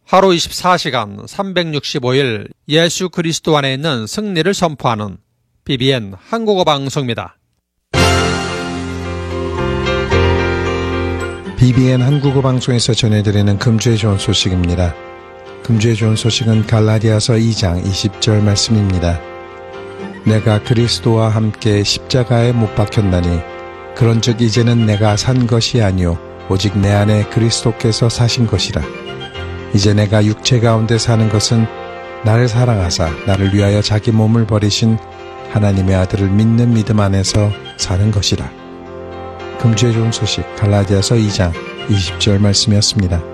하루 24시간 365일 예수 그리스도 안에 있는 승리를 선포하는 BBN 한국어 방송입니다. BBN 한국어 방송에서 전해드리는 금주의 좋은 소식입니다. 금주의 좋은 소식은 갈라디아서 2장 20절 말씀입니다. 내가 그리스도와 함께 십자가에 못 박혔나니 그런즉 이제는 내가 산 것이 아니요 오직 내 안에 그리스도께서 사신 것이라. 이제 내가 육체 가운데 사는 것은 나를 사랑하사 나를 위하여 자기 몸을 버리신 하나님의 아들을 믿는 믿음 안에서 사는 것이라. 금주의 좋은 소식 갈라디아서 2장 20절 말씀이었습니다.